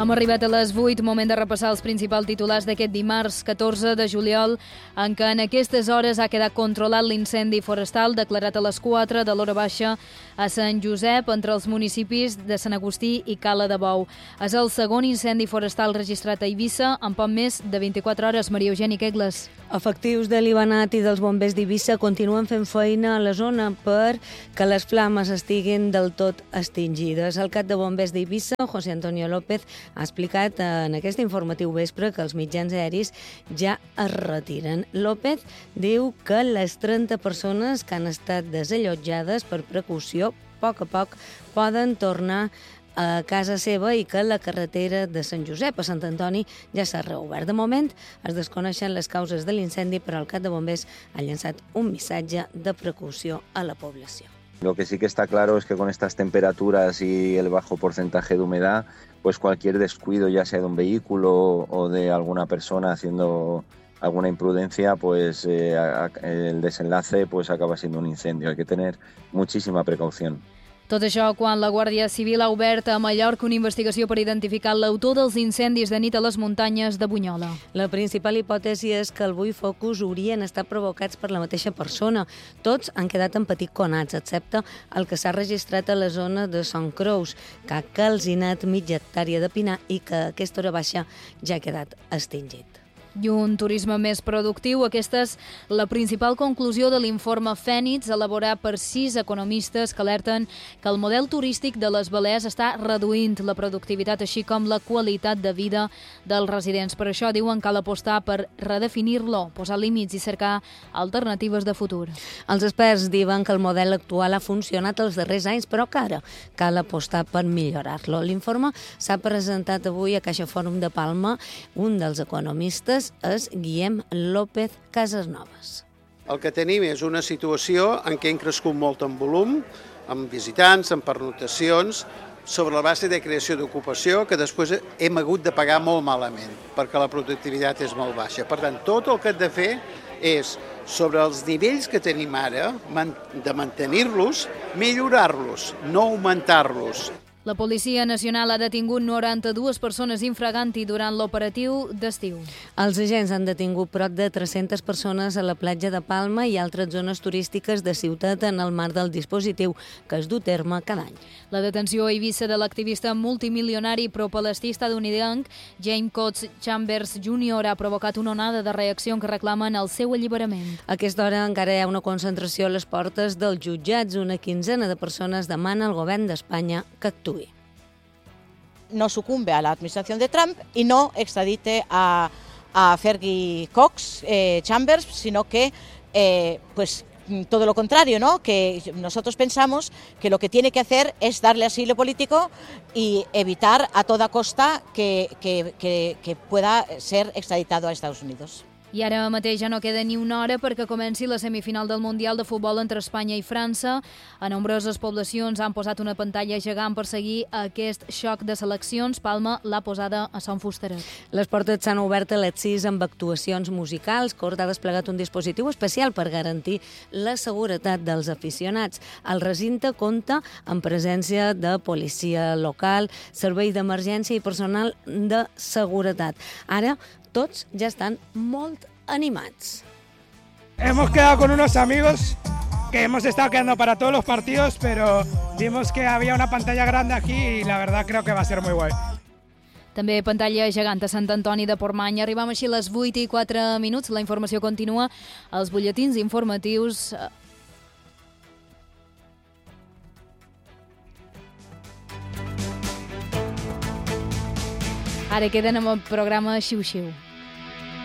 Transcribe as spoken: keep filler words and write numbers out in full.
Hem arribat a les vuit, moment de repassar els principals titulars d'aquest dimarts catorze de juliol, en què en aquestes hores ha quedat controlat l'incendi forestal declarat a les quatre de l'hora baixa a Sant Josep, entre els municipis de Sant Agustí i Cala de Bou. És el segon incendi forestal registrat a Eivissa en poc més de vint-i-quatre hores. Maria Eugènia Quegles. Efectius de l'Ibanat i dels bombers d'Eivissa continuen fent feina a la zona per que les flames estiguin del tot extingides. El cap de bombers d'Eivissa, José Antonio López, ha explicat en aquest informatiu vespre que els mitjans aeris ja es retiren. López diu que les trenta persones que han estat desallotjades per precaució, a poc a poc poden tornar a casa seva i que la carretera de Sant Josep a Sant Antoni ja s'ha reobert. De moment es desconeixen les causes de l'incendi, però el cap de bombers ha llançat un missatge de precaució a la població. Lo que sí que está claro es que con estas temperaturas y el bajo porcentaje de humedad, pues cualquier descuido, ya sea de un vehículo o de alguna persona haciendo alguna imprudencia, pues eh, el desenlace pues acaba siendo un incendio. Hay que tener muchísima precaución. Tot això quan la Guàrdia Civil ha obert a Mallorca una investigació per identificar l'autor dels incendis de nit a les muntanyes de Bunyola. La principal hipòtesi és que el bull focus haurien estat provocats per la mateixa persona. Tots han quedat en petit conats, excepte el que s'ha registrat a la zona de Sant Creus, que ha calcinat mitja hectàrea de pinar i que a aquesta hora baixa ja ha quedat extingit. I un turisme més productiu. Aquesta és la principal conclusió de l'informe Fènix, elaborat per sis economistes que alerten que el model turístic de les Balears està reduint la productivitat, així com la qualitat de vida dels residents. Per això diuen que cal apostar per redefinir-lo, posar límits i cercar alternatives de futur. Els experts diuen que el model actual ha funcionat els darrers anys, però que ara cal apostar per millorar-lo. L'informe s'ha presentat avui a Caixa Fòrum de Palma. Un dels economistes és Guillem López Casasnovas. El que tenim és una situació en què hem crescut molt en volum, amb visitants, amb pernotacions, sobre la base de creació d'ocupació, que després hem hagut de pagar molt malament, perquè la productivitat és molt baixa. Per tant, tot el que hem de fer és, sobre els nivells que tenim ara, de mantenir-los, millorar-los, no augmentar-los. La Policia Nacional ha detingut noranta-dues persones infraganti durant l'operatiu d'estiu. Els agents han detingut prop de tres-centes persones a la platja de Palma i altres zones turístiques de ciutat en el marc del dispositiu que es du a terme cada any. La detenció a Eivissa de l'activista multimilionari pro-palestí estadounidenc James Coates Chambers júnior ha provocat una onada de reacció que reclamen el seu alliberament. A aquesta hora encara hi ha una concentració a les portes dels jutjats. Una quinzena de persones demana al govern d'Espanya que actuï. No sucumbe a la administración de Trump y no extradite a, a Fergie Cox eh, Chambers, sino que eh, pues todo lo contrario, ¿no? Que nosotros pensamos que lo que tiene que hacer es darle asilo político y evitar a toda costa que, que, que, que pueda ser extraditado a Estados Unidos. I ara mateix ja no queda ni una hora perquè comenci la semifinal del Mundial de Futbol entre Espanya i França. A nombroses poblacions han posat una pantalla gegant per seguir aquest xoc de seleccions. Palma l'ha posada a Sant Fusteret. Les portes s'han obert a les sis amb actuacions musicals. Cort ha desplegat un dispositiu especial per garantir la seguretat dels aficionats. El recinte compta amb presència de policia local, servei d'emergència i personal de seguretat. Ara tots ja están muy animados. Hemos quedado con unos amigos que hemos estado quedando para todos los partidos, pero vimos que había una pantalla grande aquí y la verdad creo que va a ser muy guay. També pantalla gegant a Sant Antoni de Portmany. Arribam així a les vuit i quatre minuts. La informació continua als butlletins informatius. Ara queden amb el programa Xiu Xiu.